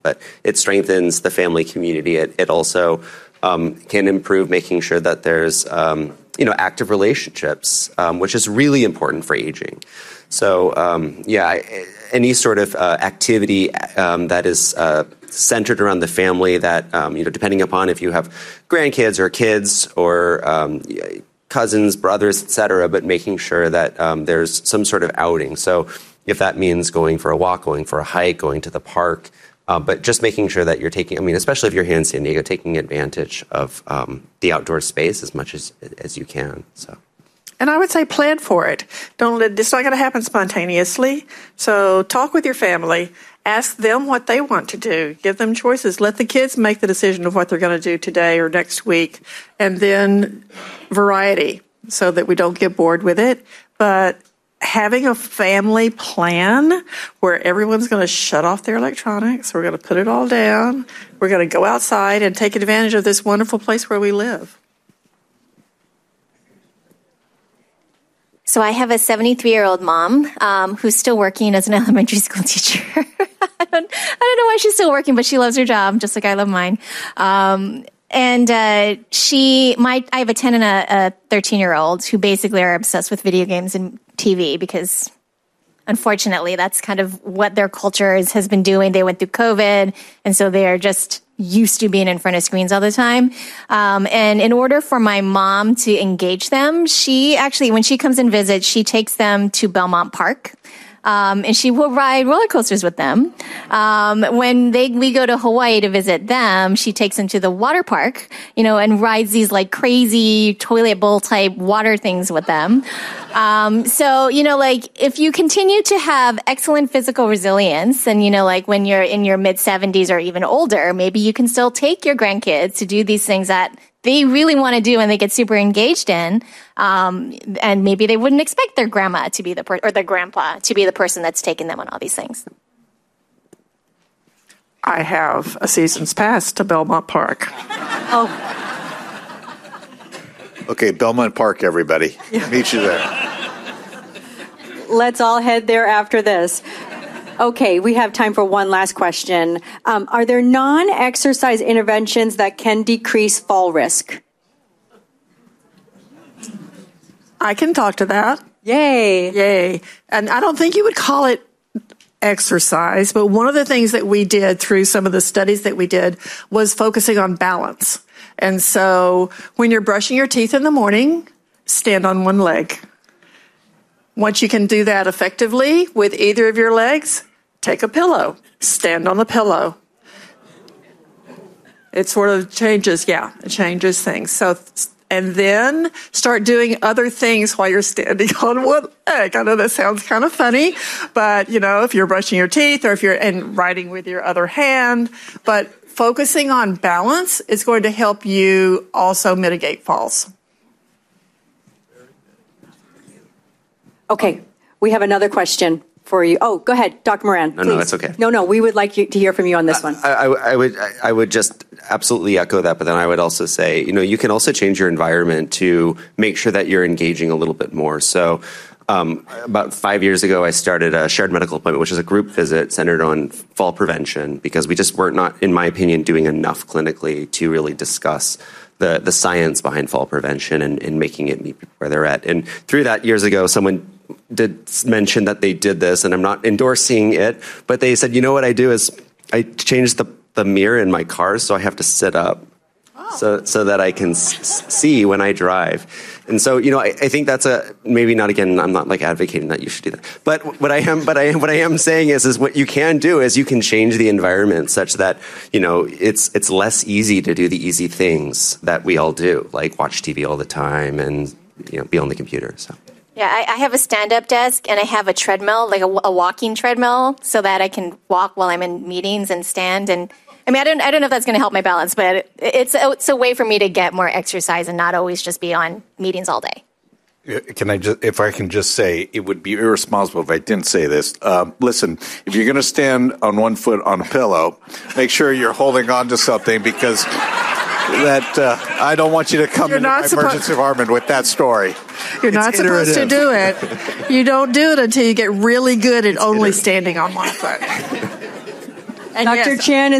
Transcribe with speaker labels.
Speaker 1: but it strengthens the family community. It also can improve making sure that there's active relationships, which is really important for aging. So any sort of activity that is centered around the family that, depending upon if you have grandkids or kids or cousins, brothers, etc., but making sure that there's some sort of outing. So if that means going for a walk, going for a hike, going to the park, but just making sure that you're taking, especially if you're here in San Diego, taking advantage of the outdoor space as much as you can. So.
Speaker 2: And I would say plan for it. It's not going to happen spontaneously. So talk with your family. Ask them what they want to do. Give them choices. Let the kids make the decision of what they're going to do today or next week. And then variety so that we don't get bored with it. But having a family plan where everyone's going to shut off their electronics, we're going to put it all down, we're going to go outside and take advantage of this wonderful place where we live.
Speaker 3: So I have a 73-year-old mom who's still working as an elementary school teacher. I don't know why she's still working, but she loves her job, just like I love mine. I have a 10 and a 13-year-old who basically are obsessed with video games and TV because, unfortunately, that's kind of what their culture has been doing. They went through COVID, and so they are just used to being in front of screens all the time. And in order for my mom to engage them, she actually, when she comes and visits, she takes them to Belmont Park. And she will ride roller coasters with them. When we go to Hawaii to visit them, she takes them to the water park, and rides these like crazy toilet bowl type water things with them. If you continue to have excellent physical resilience and, when you're in your mid 70s or even older, maybe you can still take your grandkids to do these things that they really want to do and they get super engaged in. And maybe they wouldn't expect their grandma to be or their grandpa to be the person that's taking them on all these things.
Speaker 2: I have a season's pass to Belmont Park.
Speaker 3: Oh.
Speaker 4: Okay, Belmont Park, everybody. Meet you there.
Speaker 5: Let's all head there after this. Okay, we have time for one last question. Are there non-exercise interventions that can decrease fall risk?
Speaker 2: I can talk to that.
Speaker 5: Yay.
Speaker 2: And I don't think you would call it exercise, but one of the things that we did through some of the studies that we did was focusing on balance. And so when you're brushing your teeth in the morning, stand on one leg. Once you can do that effectively with either of your legs, take a pillow, stand on the pillow. It sort of changes things. So, and then start doing other things while you're standing on one leg. I know that sounds kind of funny, but if you're brushing your teeth or if you're writing with your other hand, but focusing on balance is going to help you also mitigate falls. Okay, we have another question for you. Oh, go ahead, Dr. Moran.
Speaker 1: No, it's okay.
Speaker 2: No, we would like to hear from you on this one.
Speaker 1: I would just absolutely echo that, but then I would also say, you can also change your environment to make sure that you're engaging a little bit more. So about 5 years ago, I started a shared medical appointment, which is a group visit centered on fall prevention, because we just were not, in my opinion, doing enough clinically to really discuss the science behind fall prevention and making it meet where they're at. And through that, years ago, someone did mention that they did this, and I'm not endorsing it, but they said, what I do is I change the mirror in my car so I have to sit up so that I can see when I drive. And so, I think that's maybe not, again, I'm not like advocating that you should do that. But what I am saying is what you can do is you can change the environment such that, it's less easy to do the easy things that we all do, like watch TV all the time and, be on the computer. So.
Speaker 3: Yeah, I have a stand-up desk and I have a treadmill, like a walking treadmill, so that I can walk while I'm in meetings and stand. And I don't know if that's going to help my balance, but it's a way for me to get more exercise and not always just be on meetings all day.
Speaker 4: If I can just say, it would be irresponsible if I didn't say this. Listen, if you're going to stand on one foot on a pillow, make sure you're holding on to something, because I don't want you to come into my emergency department with that story.
Speaker 2: You're not supposed to do it. You don't do it until you get really good at only standing on one foot. And
Speaker 5: Dr.
Speaker 2: yes,
Speaker 5: Chan